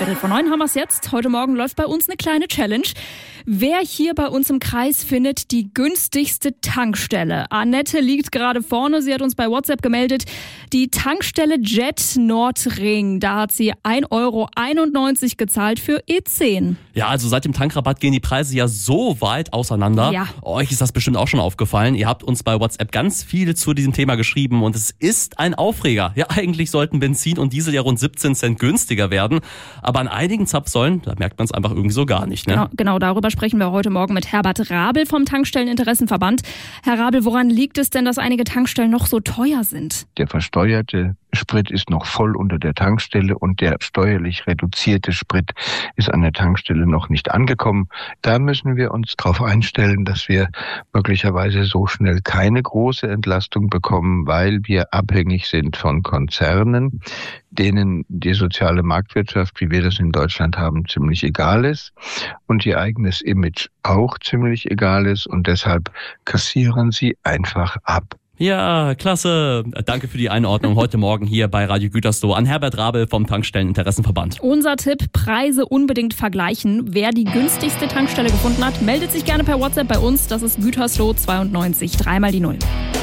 8:15 haben wir es jetzt. Heute Morgen läuft bei uns eine kleine Challenge. Wer hier bei uns im Kreis findet die günstigste Tankstelle? Annette liegt gerade vorne. Sie hat uns bei WhatsApp gemeldet, die Tankstelle Jet Nordring. Da hat sie 1,91 € gezahlt für E10. Ja, also seit dem Tankrabatt gehen die Preise ja so weit auseinander. Ja. Euch ist das bestimmt auch schon aufgefallen. Ihr habt uns bei WhatsApp ganz viel zu diesem Thema geschrieben und es ist ein Aufreger. Ja, eigentlich sollten Benzin und Diesel ja rund 17 Cent günstiger werden. Aber an einigen Zapfsäulen, da merkt man es einfach irgendwie so gar nicht. Ne? Genau, darüber sprechen wir heute Morgen mit Herbert Rabel vom Tankstelleninteressenverband. Herr Rabel, woran liegt es denn, dass einige Tankstellen noch so teuer sind? Der versteuerte Sprit ist noch voll unter der Tankstelle und der steuerlich reduzierte Sprit ist an der Tankstelle noch nicht angekommen. Da müssen wir uns darauf einstellen, dass wir möglicherweise so schnell keine große Entlastung bekommen, weil wir abhängig sind von Konzernen, denen die soziale Marktwirtschaft, wie wir das in Deutschland haben, ziemlich egal ist und ihr eigenes Image auch ziemlich egal ist und deshalb kassieren sie einfach ab. Ja, klasse. Danke für die Einordnung heute Morgen hier bei Radio Gütersloh an Herbert Rabel vom Tankstelleninteressenverband. Unser Tipp, Preise unbedingt vergleichen. Wer die günstigste Tankstelle gefunden hat, meldet sich gerne per WhatsApp bei uns. Das ist Gütersloh 92, 3 mal die 0.